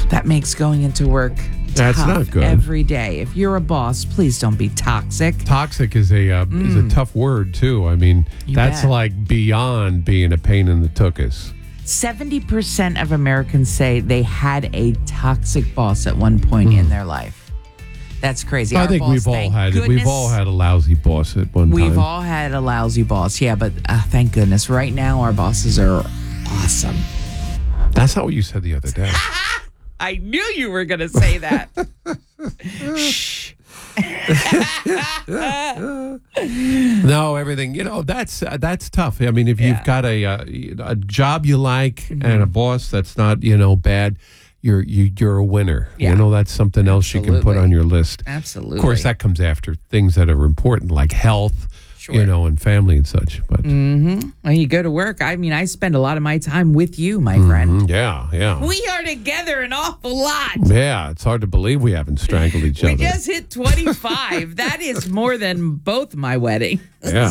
That makes going into work That's tough not good. every day. If you're a boss, please don't be toxic. Toxic is a tough word, too. I mean, that's bet. like beyond being a pain in the tuchus. 70% of Americans say they had a toxic boss at one point in their life. That's crazy. I Our think boss, we've all thank had it. We've goodness- all had a lousy boss at one time. We've all had a lousy boss, yeah, but thank goodness. Right now, our bosses are awesome. That's not what you said the other day. I knew you were going to say that. Shh. No, everything. That's tough. I mean, if you've got a job you like and a boss that's not bad, you're a winner. Yeah. That's something else you can put Absolutely. on your list. Absolutely. Of course, that comes after things that are important like health, and family and such. But When you go to work, I mean, I spend a lot of my time with you, my friend. yeah. We are together an awful lot. Yeah, it's hard to believe we haven't strangled each We other. just hit 25. That is more than both my weddings. Yeah.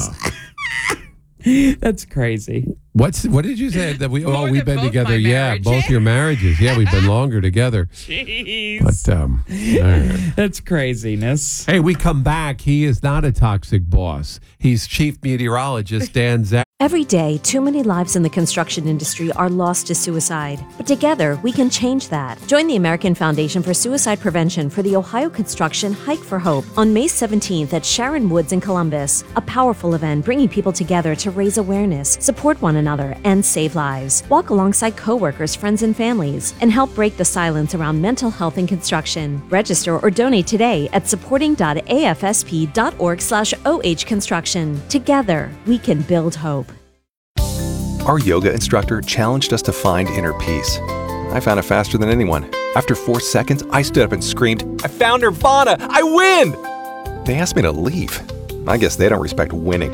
That's crazy. What did you say that we've than been both together? my Yeah, marriages. both your marriages. Yeah, we've been longer together. Jeez. But all right. That's craziness. Hey, we come back. He is not a toxic boss. He's chief meteorologist Dan Zach. Every day, too many lives in the construction industry are lost to suicide. But together, we can change that. Join the American Foundation for Suicide Prevention for the Ohio Construction Hike for Hope on May 17th at Sharon Woods in Columbus. A powerful event bringing people together to raise awareness, support one another, and save lives. Walk alongside coworkers, friends, and families, and help break the silence around mental health in construction. Register or donate today at supporting.afsp.org/OH Construction. Together, we can build hope. Our yoga instructor challenged us to find inner peace. I found it faster than anyone. After 4 seconds, I stood up and screamed, "I found Nirvana! I win!" They asked me to leave. I guess they don't respect winning.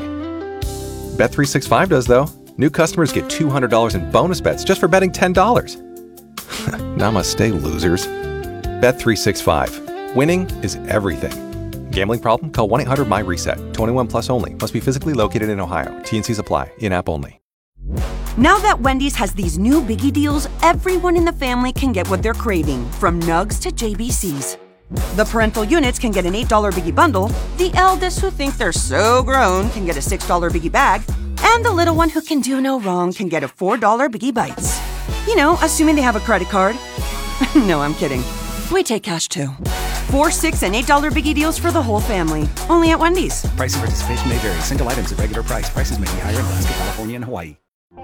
Bet365 does, though. New customers get $200 in bonus bets just for betting $10. Namaste, losers. Bet365. Winning is everything. Gambling problem? Call 1-800-MY-RESET. 21 plus only. Must be physically located in Ohio. T&Cs apply. In-app only. Now that Wendy's has these new biggie deals, everyone in the family can get what they're craving, from nugs to JBCs. The parental units can get an $8 biggie bundle, the eldest who think they're so grown can get a $6 biggie bag, and the little one who can do no wrong can get a $4 biggie bites. Assuming they have a credit card. No, I'm kidding. We take cash too. 4, 6, and $8 biggie deals for the whole family. Only at Wendy's. Price and participation may vary. Single items at regular price. Prices may be higher in Alaska, California, and Hawaii.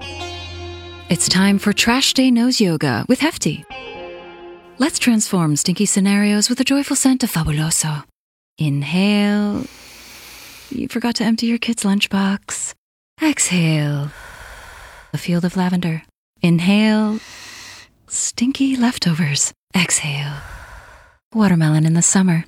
It's time for Trash Day Nose Yoga with Hefty. Let's transform stinky scenarios with a joyful scent of Fabuloso. Inhale. You forgot to empty your kid's lunchbox. Exhale. A field of lavender. Inhale. Stinky leftovers. Exhale. Watermelon in the summer.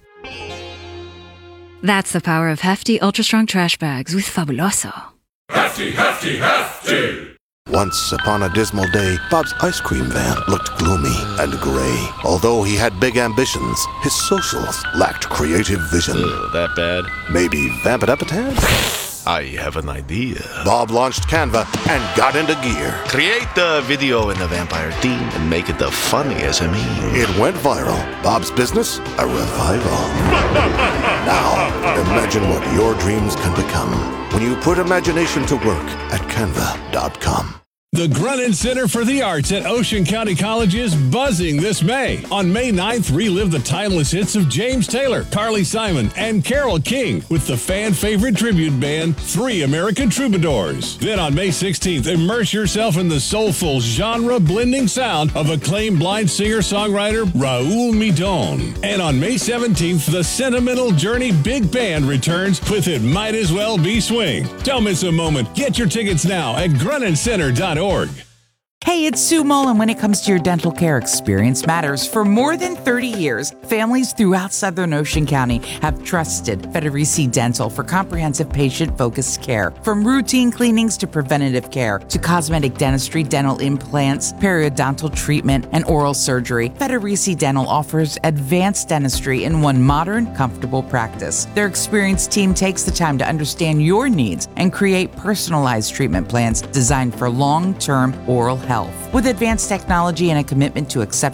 That's the power of Hefty Ultra Strong Trash Bags with Fabuloso. Hefty, hefty, hefty! Once upon a dismal day, Bob's ice cream van looked gloomy and gray. Although he had big ambitions, his socials lacked creative vision. That bad? Maybe vamp it up a tad? I have an idea. Bob launched Canva and got into gear. Create the video in the vampire theme and make it the funniest SME. It went viral. Bob's business, a revival. Now, imagine what your dreams can become when you put imagination to work at canva.com. The Grunin Center for the Arts at Ocean County College is buzzing this May. On May 9th, relive the timeless hits of James Taylor, Carly Simon, and Carole King with the fan-favorite tribute band, Three American Troubadours. Then on May 16th, immerse yourself in the soulful, genre-blending sound of acclaimed blind singer-songwriter Raul Midon. And on May 17th, the Sentimental Journey Big Band returns with It Might As Well Be Swing. Don't miss a moment. Get your tickets now at grunincenter.org. Hey, it's Sue Mullen. When it comes to your dental care, experience matters. For more than 30 years, families throughout Southern Ocean County have trusted Federici Dental for comprehensive patient-focused care. From routine cleanings to preventative care to cosmetic dentistry, dental implants, periodontal treatment, and oral surgery, Federici Dental offers advanced dentistry in one modern, comfortable practice. Their experienced team takes the time to understand your needs and create personalized treatment plans designed for long-term oral health. With advanced technology and a commitment to exceptional